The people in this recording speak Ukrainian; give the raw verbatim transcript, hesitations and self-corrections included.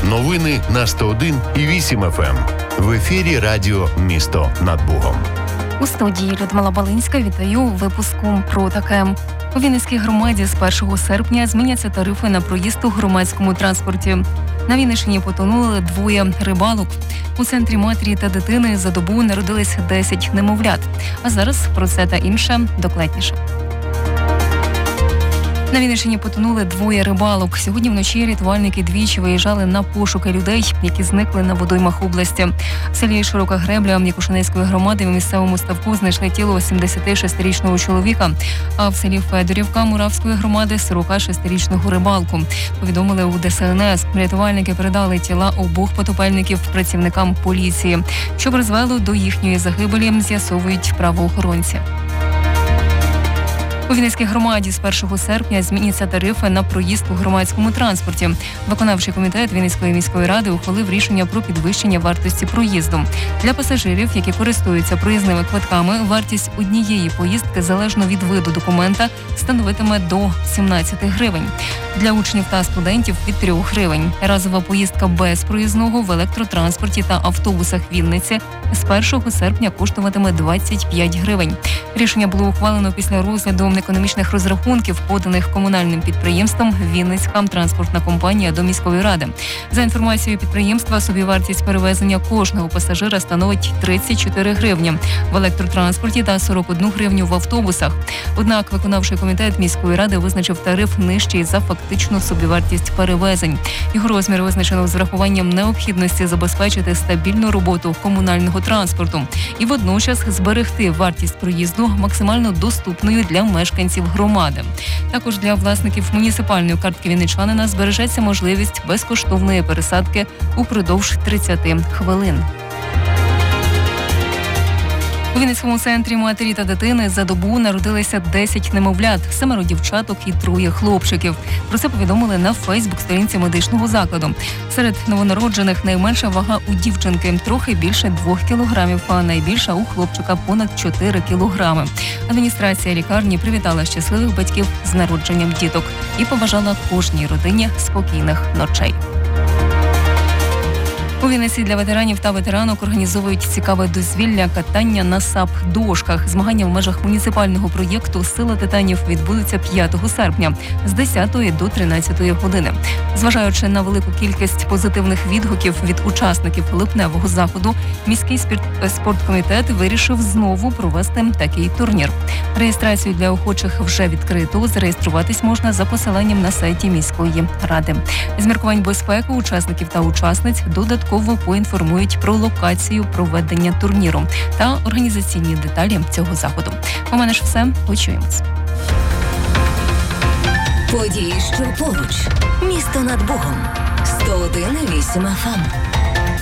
Новини на сто один і вісім еф ем. В ефірі радіо «Місто над Богом». У студії Людмила Балинська. Вітаю у випуску про таке. У Вінницькій громаді з першого серпня зміняться тарифи на проїзд у громадському транспорті. На Вінниччині потонули двоє рибалок. У центрі матері та дитини за добу народились десять немовлят. А зараз про це та інше докладніше. На Вінниччині потонули двоє рибалок. Сьогодні вночі рятувальники двічі виїжджали на пошуки людей, які зникли на водоймах області. В селі Широка Гребля Якушинецької громади в місцевому ставку знайшли тіло сімдесятишестирічного чоловіка, а в селі Федорівка Муравської громади сорокашестирічного рибалку. Повідомили у де ес ен ес. Рятувальники передали тіла обох потопельників працівникам поліції. Що призвело до їхньої загибелі, з'ясовують правоохоронці. У Вінницькій громаді з першого серпня зміняться тарифи на проїзд у громадському транспорті. Виконавчий комітет Вінницької міської ради ухвалив рішення про підвищення вартості проїзду. Для пасажирів, які користуються проїзними квитками, вартість однієї поїздки залежно від виду документа становитиме до сімнадцять гривень. Для учнів та студентів – від трьох гривень. Разова поїздка без проїзного в електротранспорті та автобусах Вінниці з першого серпня коштуватиме двадцять п'ять гривень. Рішення було ухвалено після розгляду економічних розрахунків, поданих комунальним підприємством Вінницька транспортна компанія до міської ради. За інформацією підприємства, собівартість перевезення кожного пасажира становить тридцять чотири гривні в електротранспорті та сорок одну гривню в автобусах. Однак виконавчий комітет міської ради визначив тариф нижчий за фактичну собівартість перевезень. Його розмір визначено з врахуванням необхідності забезпечити стабільну роботу комунального транспорту і водночас зберегти вартість проїзду максимально доступною для мешканців громади. Також для власників муніципальної картки вінничанина збережеться можливість безкоштовної пересадки упродовж тридцять хвилин. У Вінницькому центрі матері та дитини за добу народилися десять немовлят, семеро дівчаток і троє хлопчиків. Про це повідомили на Фейсбук-сторінці медичного закладу. Серед новонароджених найменша вага у дівчинки – трохи більше двох кілограмів, а найбільша у хлопчика – понад чотири кілограми. Адміністрація лікарні привітала щасливих батьків з народженням діток і побажала кожній родині спокійних ночей. У Вінниці для ветеранів та ветеранок організовують цікаве дозвілля катання на сап-дошках. Змагання в межах муніципального проєкту «Сила титанів» відбудуться п'ятого серпня з десятої до тринадцятої години. Зважаючи на велику кількість позитивних відгуків від учасників липневого заходу, міський спорткомітет вирішив знову провести такий турнір. Реєстрацію для охочих вже відкрито. Зареєструватись можна за посиланням на сайті міської ради. З міркувань безпеки учасників та учасниць додатково поінформують про локацію проведення турніру та організаційні деталі цього заходу. У мене ж все. Почуємось. Події, що поруч. Місто над Богом. сто один і вісім еф ем.